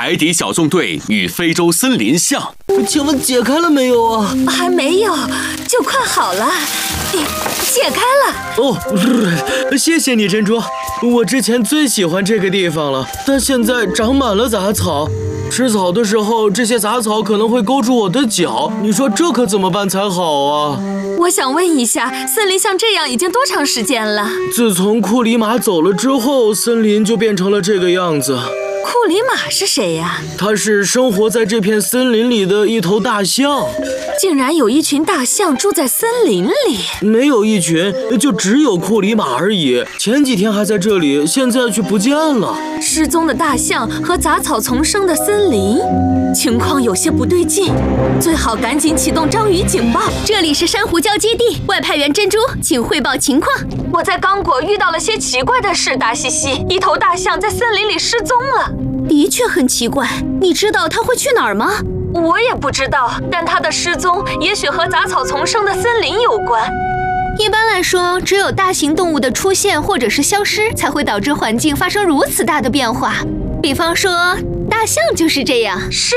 海底小纵队与非洲森林象。 请问解开了没有啊？ 还没有，就快好了。解开了。 哦，谢谢你，珍珠。我之前最喜欢这个地方了，但现在长满了杂草。吃草的时候，这些杂草可能会勾住我的脚，你说这可怎么办才好啊？ 我想问一下，森林像这样已经多长时间了？ 自从库里马走了之后，森林就变成了这个样子。 库里马是谁呀？ 他是生活在这片森林里的一头大象。 竟然有一群大象住在森林里？ 没有一群，就只有库里马而已。前几天还在这里，现在却不见了。 失踪的大象和杂草丛生的森林，情况有些不对劲，最好赶紧启动章鱼警报。 这里是珊瑚礁基地，外派员珍珠，请汇报情况。 我在刚果遇到了些奇怪的事，达西西，一头大象在森林里失踪了。 的确很奇怪，你知道它会去哪儿吗？ 我也不知道，但它的失踪也许和杂草丛生的森林有关。 一般来说，只有大型动物的出现或者是消失，才会导致环境发生如此大的变化。比方说，大象就是这样。 是